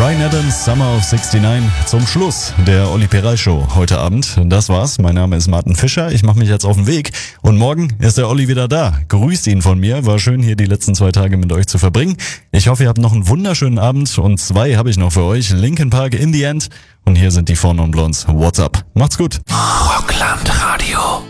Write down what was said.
Bryan Adams, Summer of 69, zum Schluss der Olli P. Show heute Abend. Das war's. Mein Name ist Martin Fischer. Ich mache mich jetzt auf den Weg. Und morgen ist der Olli wieder da. Grüßt ihn von mir. War schön, hier die letzten 2 Tage mit euch zu verbringen. Ich hoffe, ihr habt noch einen wunderschönen Abend. Und 2 habe ich noch für euch. Linkin Park, In the End. Und hier sind die Four Non Blondes. What's up? Macht's gut. Rockland Radio.